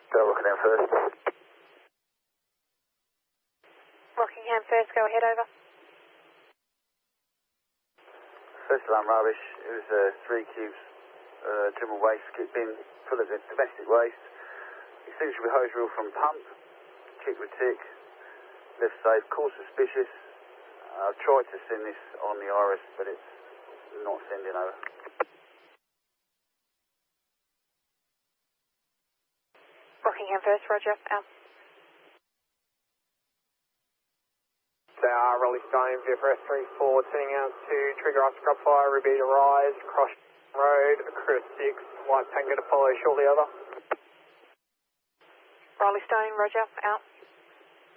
Rockingham first. Rockingham first, go ahead, over. First alarm rubbish, it was 3 cubes general waste skip bin full of the domestic waste. Extinguishable hose reel from pump, kick with tick, left safe, call suspicious. I've tried to send this on the iris, but it's not sending over. Rockingham first, roger, out. Tower, Rolling Stone, VFRS 34, turning out to trigger after grub fire, Ruby to rise, cross road, crew 6, white tango to follow shortly, over. Rolling Stone, roger, out.